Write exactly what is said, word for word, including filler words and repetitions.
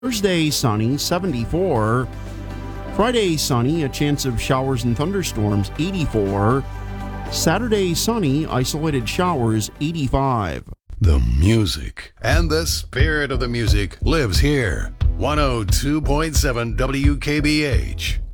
Thursday, sunny, seventy-four. Friday, sunny, a chance of showers and thunderstorms, eighty-four. Saturday, sunny, isolated showers, eighty-five. The music and the spirit of the music lives here. one oh two point seven W K B H.